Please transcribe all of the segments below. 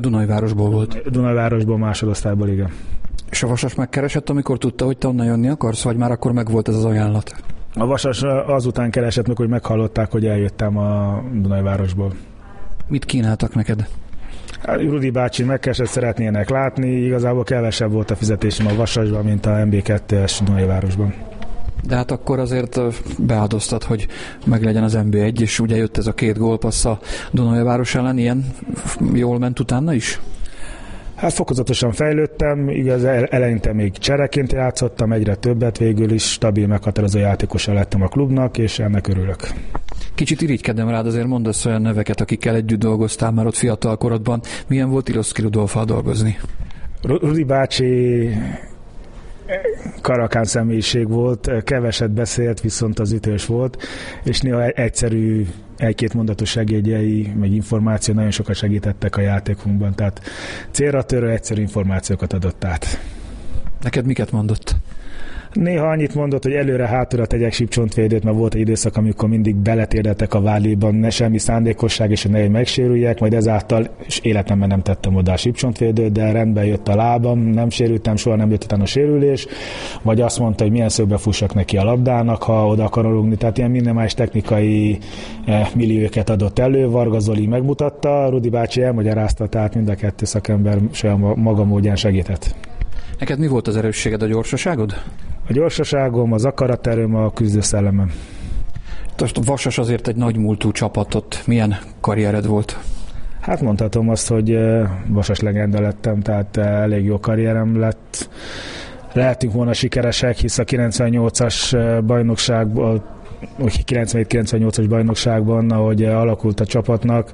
Dunajvárosból volt. Dunajvárosból, másodosztályból, igen. És a Vasas megkeresett, amikor tudta, hogy te onnan jönni akarsz, vagy már akkor megvolt ez az ajánlat? A Vasas azután keresett meg, hogy meghallották, hogy eljöttem a Dunajvárosból. Mit kínáltak neked? Rudi bácsi megkeresett, szeretnének látni, igazából kevesebb volt a fizetésem a Vasasban, mint a MB2-es Dunajvárosban. De hát akkor azért beáldoztad, hogy meglegyen az MB1, és ugye jött ez a 2 gólpassz a Dunajváros ellen, ilyen jól ment utána is? Hát fokozatosan fejlődtem, igaz, eleinte még csereként játszottam, egyre többet, végül is stabil, meghatározó játékosa lettem a klubnak, és ennek örülök. Kicsit irigykedem rád, azért mondasz olyan neveket, akikkel együtt dolgoztál már ott fiatal korodban. Milyen volt Iroszki Rudolffal dolgozni? Rudi bácsi karakán személyiség volt, keveset beszélt, viszont az ütős volt, és néha egyszerű, egy-két mondatos segédjei, meg információ nagyon sokat segítettek a játékunkban, tehát célra törő, egyszerű információkat adott át. Neked miket mondott? Néha annyit mondott, hogy előre-hátra tegyek sípcsontvédőt, mert volt egy időszak, amikor mindig beletérdeltek a válléban, ne semmi szándékosság, és ne megsérüljek, majd ezáltal, és életemben nem tettem oda a sípcsontvédőt, de rendben jött a lábam, nem sérültem, soha nem jött utána a sérülés, vagy azt mondta, hogy milyen szögbe fussak neki a labdának, ha oda akar rúgni, tehát ilyen minden más technikai millióket adott elő, Varga Zoli megmutatta, Rudi bácsi elmagyarázta, tehát mind a kettő szakember maga módján segített. Neked mi volt az erősséged, a gyorsaságod? A gyorsaságom, az akaraterőm, a küzdőszellemem. A Vasas azért egy nagy múltú csapatot. Milyen karriered volt? Hát mondhatom azt, hogy Vasas legenda lettem, tehát elég jó karrierem lett. Lehetünk volna sikeresek, hisz a 98-as bajnokságban, 97-98-as bajnokságban, ahogy alakult a csapatnak,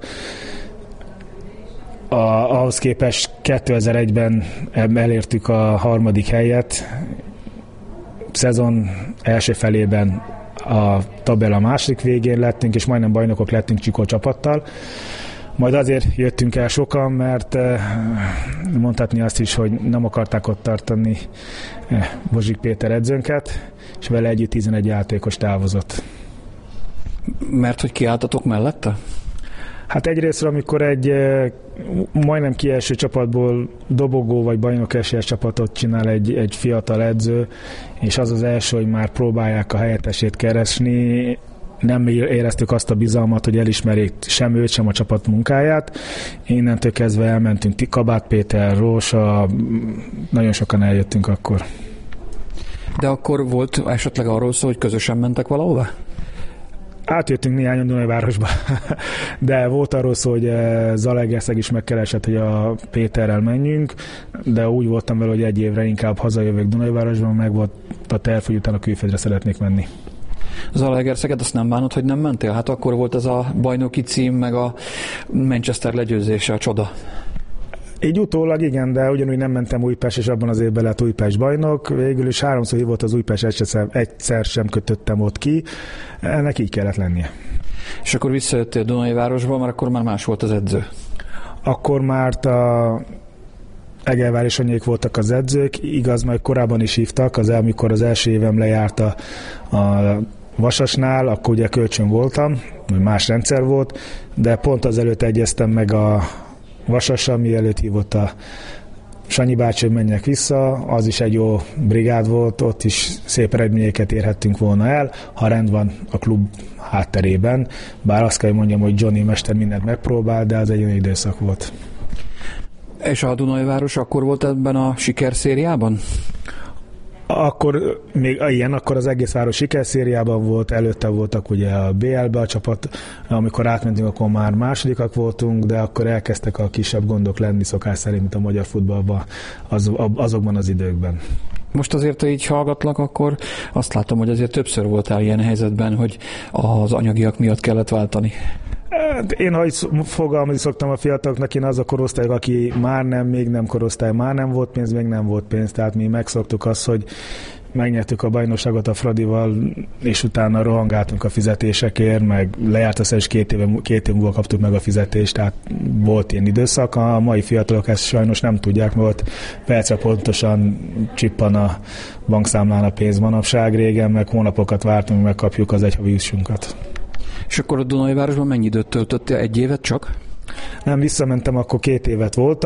ahhoz képest 2001-ben elértük a 3. helyet, szezon első felében a tabella második végén lettünk, és majdnem bajnokok lettünk Csikó csapattal. Majd azért jöttünk el sokan, mert mondhatni azt is, hogy nem akarták ott tartani Bozsik Péter edzőnket, és vele együtt 11 játékos távozott. Mert hogy kiálltatok mellette? Hát egyrésztről, amikor egy majdnem kieső csapatból dobogó vagy bajnok esélyes csapatot csinál egy fiatal edző, és az az első, hogy már próbálják a helyettesét keresni, nem éreztük azt a bizalmat, hogy elismerjék sem őt, sem a csapat munkáját. Innentől kezdve elmentünk, Kabát Péter, Rósa, nagyon sokan eljöttünk akkor. De akkor volt esetleg arról szó, hogy közösen mentek valahova? Átjöttünk néhányan Dunajvárosba, de volt arról szó, hogy Zalaegerszeg is megkeresett, hogy a Péterrel menjünk, de úgy voltam vele, hogy egy évre inkább hazajövök Dunajvárosba, meg volt a terv, hogy utána külföldre szeretnék menni. Zalaegerszeget, azt nem bánod, hogy nem mentél? Hát akkor volt ez a bajnoki cím, meg a Manchester legyőzése, a csoda. Így utólag igen, de ugyanúgy nem mentem Újpest, és abban az évben lett Újpest bajnok. Végül is 3-szor hívott az Újpest, egyszer sem kötöttem ott ki. Ennek így kellett lennie. És akkor visszajöttél Dunajvárosba, mert akkor már más volt az edző? Akkor már a Egervár és Anyék voltak az edzők. Igaz, majd korábban is hívtak, amikor az első évem lejárt a Vasasnál, akkor ugye kölcsön voltam, más rendszer volt, de pont azelőtt egyeztem meg a Vasassal, mielőtt hívott a Sanyi bácsi, hogy menjek vissza, az is egy jó brigád volt, ott is szép eredményeket érhettünk volna el, ha rend van a klub hátterében, bár azt kell, hogy mondjam, hogy Johnny mester mindent megpróbál, de az egy olyan időszak volt. És a Dunajváros akkor volt ebben a sikerszériában? Akkor még ilyen, akkor az egész város sikerszériában volt, előtte voltak ugye a BL-be a csapat, amikor átmentünk, akkor már másodikak voltunk, de akkor elkezdtek a kisebb gondok lenni szokás szerint, mint a magyar futballban azokban az időkben. Most azért, ha így hallgatlak, akkor azt látom, hogy azért többször voltál ilyen helyzetben, hogy az anyagiak miatt kellett váltani. Én, ha fogalmazni szoktam a fiataloknak, én az a korosztály, aki már nem, még nem korosztály, már nem volt pénz, még nem volt pénz, tehát mi megszoktuk azt, hogy megnyertük a bajnokságot a Fradival, és utána rohangáltunk a fizetésekért, meg lejárt az és két év múlva kaptuk meg a fizetést, tehát volt ilyen időszak. A mai fiatalok ezt sajnos nem tudják, mert percre pontosan csippan a bankszámlán a pénz manapság, régen meg hónapokat vártunk, megkapjuk az egyhavi jussunkat. És akkor a Dunajvárosban mennyi időt töltöttél? Egy évet csak? Nem, visszamentem, akkor 2 évet voltam.